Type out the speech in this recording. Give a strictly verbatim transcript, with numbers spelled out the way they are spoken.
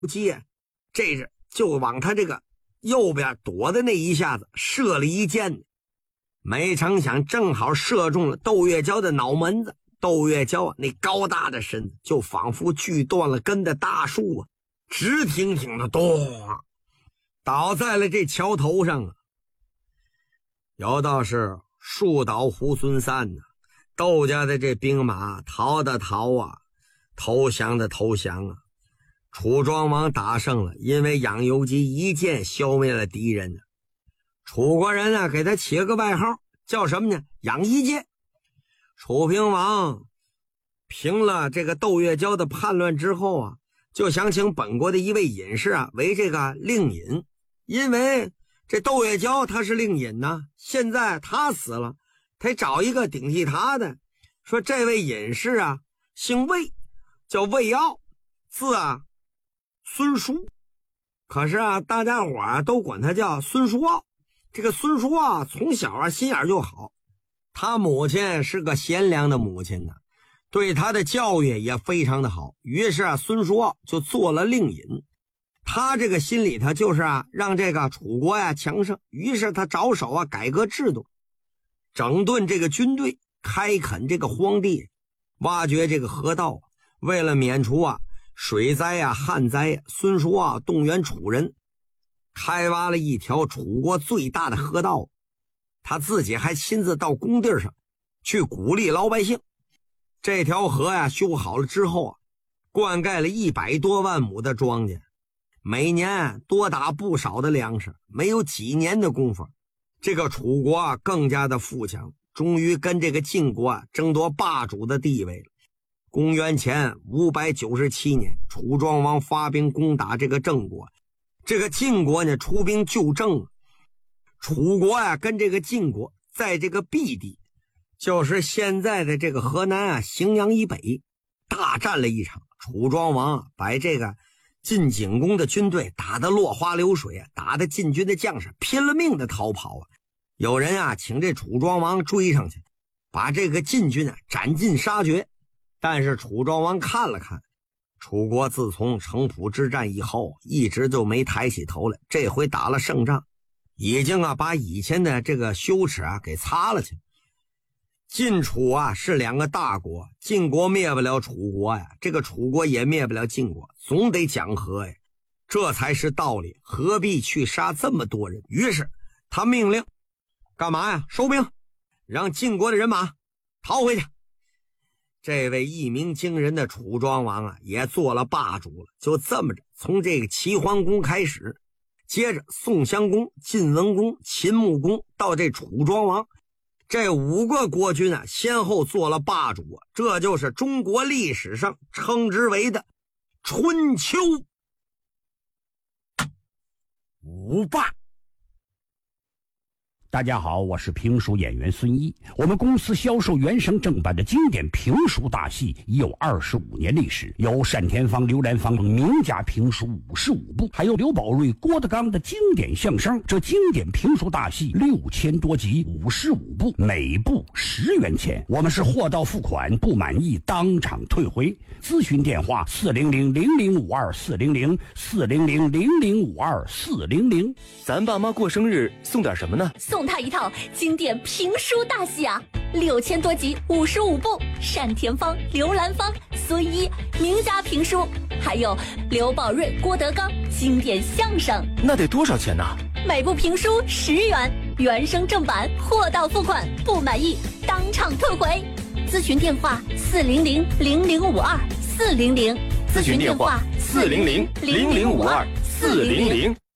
接这是就往他这个右边躲的那一下子射了一箭，没成想正好射中了窦月娇的脑门子。窦月娇啊，那高大的身子就仿佛锯断了根的大树啊，直挺挺的咚倒在了这桥头上啊。有道是树倒猢狲散呢、啊，窦家的这兵马逃的逃啊，投降的投降啊。楚庄王打胜了，因为养由基一箭消灭了敌人呢。楚国人呢给他起了个外号，叫什么呢？养一箭。楚平王平了这个窦月娇的叛乱之后啊，就想请本国的一位隐士啊为这个令尹，因为这窦月娇他是令尹呢，现在他死了，他找一个顶替他的，说这位隐士啊姓魏，叫魏傲，字啊孙叔，可是啊大家伙啊都管他叫孙叔傲。这个孙叔啊从小啊心眼就好，他母亲是个贤良的母亲呢，对他的教育也非常的好，于是啊孙叔傲就做了令尹。他这个心里头就是啊让这个楚国呀强盛，于是他着手啊改革制度，整顿这个军队，开垦这个荒地，挖掘这个河道。为了免除啊水灾啊旱灾啊，孙叔啊动员楚人开挖了一条楚国最大的河道，他自己还亲自到工地上去鼓励老百姓。这条河呀修好了之后啊，灌溉了一百多万亩的庄稼，每年多打不少的粮食。没有几年的功夫，这个楚国啊更加的富强，终于跟这个晋国啊争夺霸主的地位了。公元前五百九十七年，楚庄王发兵攻打这个郑国，这个晋国呢出兵救郑。楚国啊跟这个晋国在这个毕地，就是现在的这个河南啊荥阳以北大战了一场。楚庄王啊把这个晋景公的军队打得落花流水啊，打得晋军的将士拼了命的逃跑啊。有人啊请这楚庄王追上去，把这个晋军啊斩尽杀绝。但是楚庄王看了看，楚国自从城濮之战以后一直就没抬起头来，这回打了胜仗，已经啊把以前的这个羞耻啊给擦了去。晋楚啊是两个大国，晋国灭不了楚国呀，这个楚国也灭不了晋国，总得讲和呀，这才是道理，何必去杀这么多人？于是他命令干嘛呀？收兵，让晋国的人马逃回去。这位一鸣惊人的楚庄王啊也做了霸主了。就这么着，从这个齐桓公开始，接着宋襄公、晋文公、秦穆公到这楚庄王，这五个国君啊先后做了霸主啊，这就是中国历史上称之为的春秋五霸。 大家好，我是评书演员孙一。我们公司销售原声正版的经典评书大戏已有二十五年历史，有单田芳、刘兰芳名家评书五十五部，还有刘宝瑞、郭德纲的经典相声。这经典评书大戏六千多集，五十五部，每部十元钱。我们是货到付款，不满意当场退回。咨询电话：四零零零零五二四零零四零零零零五二四零零。 咱爸妈过生日送点什么呢？ 送他一套经典评书大戏啊，六千多集，五十五部，单田芳、刘兰芳、孙一名家评书，还有刘宝瑞、郭德纲经典相声。 那得多少钱呢？ 每部评书十元，原声正版，货到付款，不满意当场退回。咨询电话：四零零零零五二四零零。 咨询电话：四零零零零五二四零零。